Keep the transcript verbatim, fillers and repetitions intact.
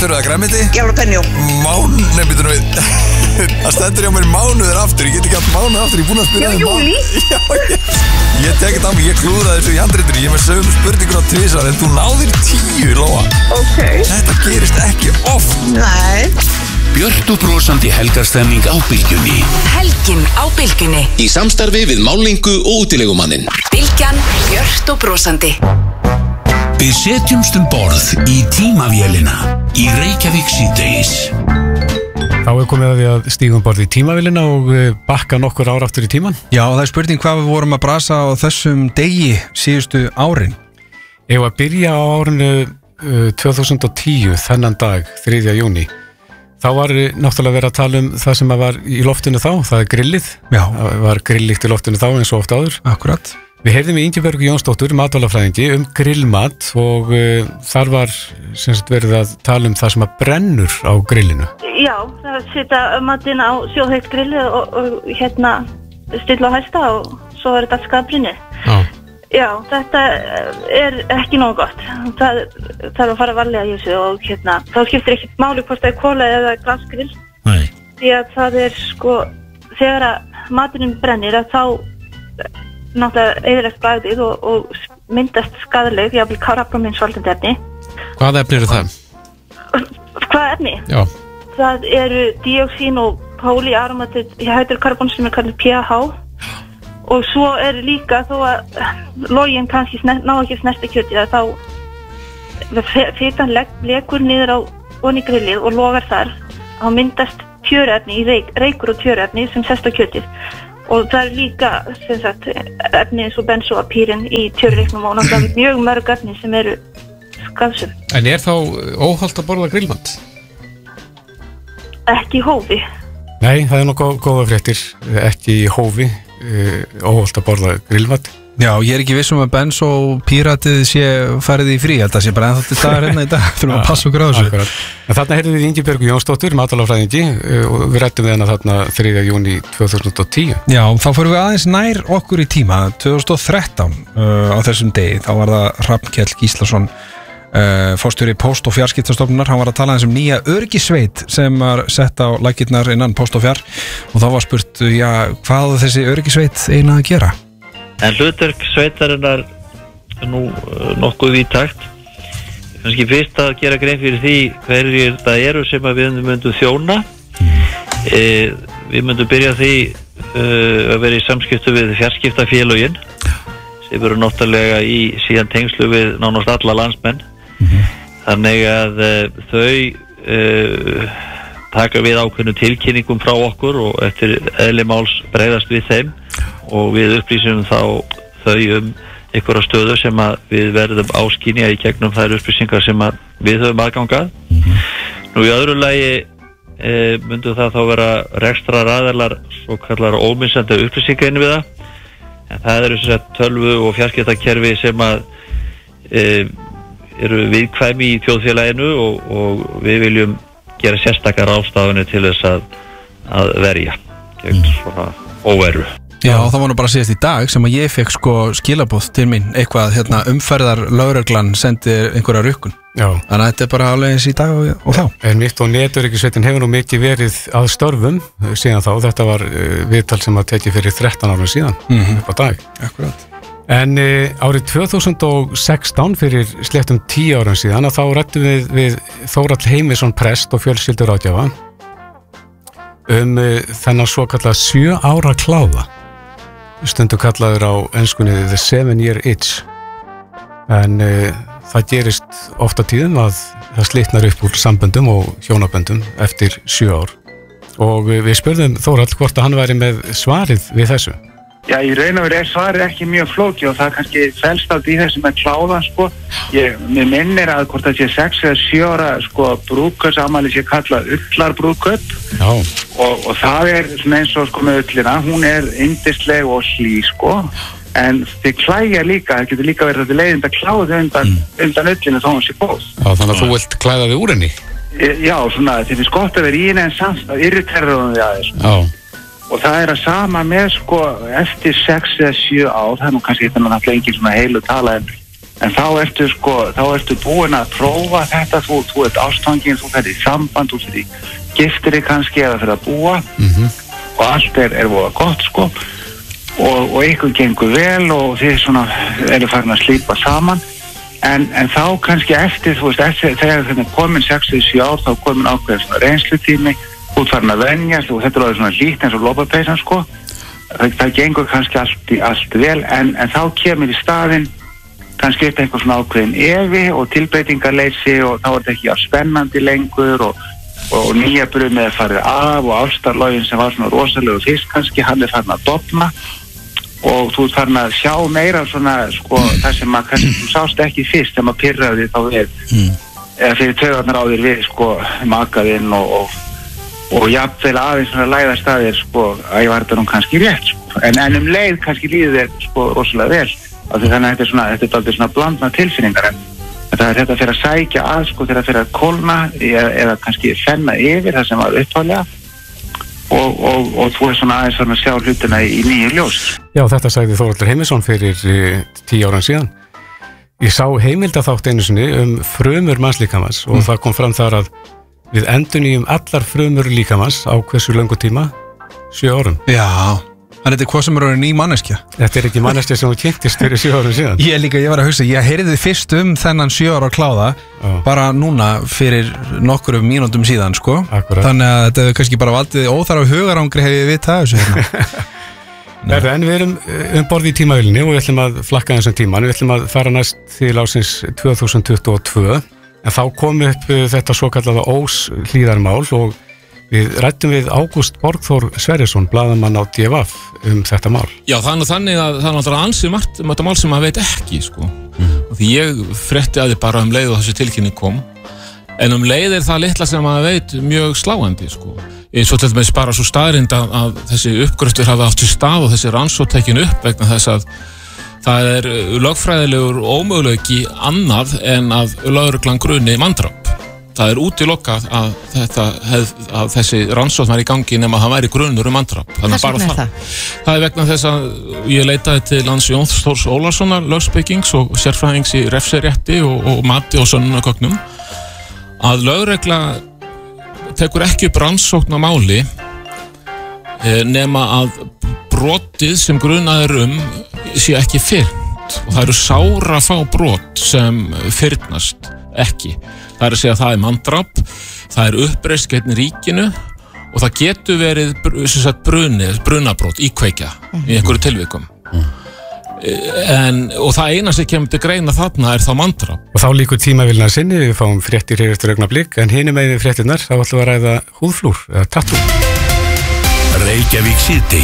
Ostur eða grænmeti? Jalapeno. Mán, nefnir við. Það stendur hjá mér mánuður aftur. Ég get ekki haft mánuð aftur, ég er búin að spyrja þig mánuð. Já, ég, ég tek þetta á mig, ég klúðraði þessu í handritinu. Ég er með sögum spurningur á tvisvar, en þú náðir tíu, Lóa. Ok. Þetta gerist ekki oft. Nei. Björt og brosandi helgarstemming á Bylgjunni. Helgin á Bylgjunni. Í samstarfi við Málingu og útilegumannin. Bylgjan, björt og brosandi. Við setjumst um borð í tímavélina í Reykjavík síðdegis. Þá er komið að við að stígum borð í tímavélina og bakka nokkur ár aftur í tíman. Já, það er spurning hvað við vorum að brasa á þessum degi síðustu árin. Ég var að byrja á árinu uh, tvö þúsund og tíu, þennan dag, þriðja júní. Þá var náttúrulega verið að tala um það sem var í loftinu þá, það er grillið. Já. Það var grillíkt í loftinu þá eins og oft áður. Akkurat. Við heyrðum í Ingibjörgu Jónsdóttur, matvælafræðingi, um grillmat og uh, þar var sem sagt verið að tala um það sem að brennur á grillinu. Já, það er að setja matinn á sjóðheitt grilli og, og hérna stilla á hæsta og svo er þetta skaprinni. Já. Já, þetta er ekki nógu gott. Það þarf að fara varlega í þessu og hérna, þá skiptir ekki máli hvort það er kóla eða glasgrill. Nei. Því að það er sko, þegar að maturinn brennir að þá náttúrulega eyðilegt bragðið og, og myndast skaðleg, jafnvel krabbameins-valdandi efni. Hvaða efni eru það? Hvaða efni? Já. Það eru díoxín og polyaromatið hydrokarbon sem er kallið P H. Og svo er líka þó að loginn kannski snert, ná ekki snerti kjötið að þá fitan lekur niður á onni grillið og logar þar. Þá myndast tjöruefni í reik, reikur og tjöruefni sem sest á kjötið. Og það er líka sem sagt, efni eins og benzoapírin í tjörureiknum og náttúrulega mjög mörg efni sem eru skaðsum. En er þá óhollt að borða grillmat? Ekki í hófi. Nei, það er nú góð, góða fréttir, ekki í hófi. Uh, óholt að borða grillmat. Já, ég er ekki viss um að benzo píratið sé farið í frí, held að sé bara ennþá til dagar hérna í dag, þurfum að passa okkur á þessu. Akkurat. En þarna heyrðum við Ingibjörgu Jónsdóttur, matvælafræðingi, uh, og við rættum við hana þarna þriðja júní tvö þúsund og tíu. Já, þá fórum við aðeins nær okkur í tíma, tvö þúsund og þrettán uh, á þessum degi, þá var það Hrafnkell Gíslason, Uh, forstjóri Póst- og fjarskiptastofnunar, hann var að tala um nýja öryggisveit sem var sett á lakirnar innan Póst og fjár og þá var spurt, já, hvað þessi öryggisveit eina að gera? En hlutverk sveitarinnar er nú uh, nokkuð víðtækt. Kannski fyrst að gera grein fyrir því hverjir það eru sem að við myndum þjóna. Mm. E, við myndum byrja því uh, að vera í samskiptu við fjarskiptafélögin sem eru náttúrulega í síðan tengslu við nánast alla landsmenn. Mm-hmm. Þannig að uh, þau uh, taka við ákveðnum tilkynningum frá okkur og eftir eðli máls bregðast við þeim og við upplýsum þá þau um einhverja stöðu sem að við verðum áskynja í gegnum þær upplýsingar sem að við höfum aðgangað. Mm-hmm. Nú í öðru lagi uh, myndu það þá vera rekstraraðilar svo kallar ómissandi upplýsingar inn við það, en það eru sem sagt tölvu og fjarskiptakerfi sem að uh, eru viðkvæmi í þjóðfélaginu og, og við viljum gera sérstakar ráðstafanir til þess að, að verja gegn svona óveru. Já, það var nú bara síðast í dag sem að ég fekk sko skilaboð til mín, eitthvað hérna, umferðar lögreglan sendi einhverja rukkun. Já. Þannig að þetta er bara alveg eins í dag og, og þá. En mitt og neturöryggissveitin hefur nú mikið verið að störfum síðan þá. Þetta var uh, viðtal sem að teki fyrir þrettán árum síðan, mm-hmm. upp á dag. Akkurat. En uh, árið tvö þúsund og sextán, fyrir sléttum tíu árum síðan, að þá rættum við, við Þórhall Heimisson prest og fjölskylduráðgjafa um uh, þennan svo kallað sjö ára kláða, stundu kallaður á enskunni the seven year itch. En uh, það gerist ofta tíðum að það slitnar upp úr samböndum og hjónaböndum eftir sjö ár. Og uh, við spurðum Þórhall hvort að hann væri með svarið við þessu. Já, í raun og veru er svarið ekki mjög flókið og það kannski felst allt í þessu með kláðan, sko. Ég, mér minnir að hvort það sé sex eða sjö ára, sko, brúðkaupsafmæli sé kallað ullarbrúðkaup. Já. Og, og það er svona eins og, sko, með ullina, hún er yndisleg og hlý, sko. En þið klæja líka, það getur líka verið að þið leiðind að kláða undan, mm. undan ullinu þó hún sé góð. Já, þannig að þú vilt klæða þig úr henni? Já, svona, þetta er gott að vera í henni en samt að irriterraðum við aðeins. Já. Og það er að sama með sko eftir sex eða sjö ár, það er nú kannski þetta náttúrulega engin svona heilu tala en, en þá ertu sko, þá ertu búin að prófa þetta, þú, þú ert ástfangin, þú ferð í samband, þú ferð í giftir þig kannski eða ferð að búa mm-hmm. og allt er, er voða gott sko og, og ykkur gengur vel og þið svona eru farin að slípa saman en, en þá kannski eftir, þú veist, eftir, þegar þetta er komin sex til sjö ár, þá komin ákveðin svona reynslutími, þú ert farin að venjast og þetta er alveg svona lít eins og lopapeysan sko, það, það gengur kannski allt, allt vel en, en þá kemur í staðinn kannski upp einhver svona ákveðin efi og tilbreytingarleysi og þá er þetta ekki af spennandi lengur og, og nýja brumið er farið af og ástarlögin sem var svona rosalegu fyrst kannski, hann er farin að dofna og þú ert farin að sjá meira svona sko það sem maður kannski þú sást ekki fyrst þegar maður pyrraði þá við mm. eða fyrir taugarnar á þér við sko makaðinn og, og, og jafnvel aðeins svona læða staðir sko að ég var þetta nú kannski rétt sko. en, en um leið kannski líður þér sko rosalega vel þannig að þetta er svona, þetta er aldrei svona blandna tilfinningar en þetta er þetta fyrir að sækja að sko þegar fyrir að kólna eða, eða kannski fenna yfir það sem var upphálega og, og, og þú er svona aðeins svona að sjá hlutina í, í nýju ljós. Já, þetta sagði Þórhallur Heimisson fyrir uh, tíu áran síðan. Ég sá heimildaþátt einu sinni um frumur mannslíkamans og mm. það kom fram þar að við endurnýjum allar frumur líkamans á hversu löngu tíma? Sjö árum. Já, þannig þetta er hvað sem er ný manneskja. Þetta er ekki manneskja sem þú kynntist fyrir sjö árum síðan. Ég líka, ég var að hugsa, ég heyrði fyrst um þennan sjö ára kláða Já. bara núna fyrir nokkrum mínútum síðan, sko. Akkurat. Þannig að þetta er kannski bara valdið óþarf hugarangri hef ég vitað þessu hérna. Nei, en við erum um borð í tímavélinni og við ætlum að flakka þessum tíman. Við ætlum að fara næst til ásins tvö þúsund tuttugu og tvö en þá kom upp þetta svo kallaða óshlíðarmál og við rættum við Ágúst Borgþór Sverrisson, blaðamann á D V F um þetta mál. Já, það er nú þannig að það er náttúrulega ansið margt um þetta mál sem maður veit ekki, sko. Mm. Því ég frétti að þið bara um leið og þessi tilkynning kom, en um leið er það litla sem maður veit mjög sláandi, sko. Eins og til dæmis bara svo staðrind að, að þessi uppgröftur hafi átt sér stað og þessi rannsókn tekin upp vegna þess að það er lögfræðilegur ómöguleiki annað en að lögreglan gruni manndráp. Það er útilokað að, þetta, hef, að þessi rannsókn var í gangi nema að það væri grunur um manndráp. Hvers vegna er það? Það er vegna þess að ég leitaði til hans Jóns Þórs Ólarssonar, lögspekings og sérfræðings í refsirétti og, og mati og sönnunargögnum að lögregla tekur ekki upp rannsókn á máli nema að brotið sem grunað er um sé ekki fyrnt og það eru sára fá brot sem fyrnast ekki. Það er að segja að það er manndráp, það er uppreist gegn ríkinu og það getur verið sagt, bruni, brunabrót, íkveikja mm. í einhverju tilvikum. Mm. En, og það eina sem kemur til greina þarna er þá manndráp. Og þá líkur tímavilna sinni, við fáum fréttir hér eftir augnablik, en hinum megin við fréttirnar þá ætlum við að ræða húðflúr, eða tattoo. Reykjavík síðdegis.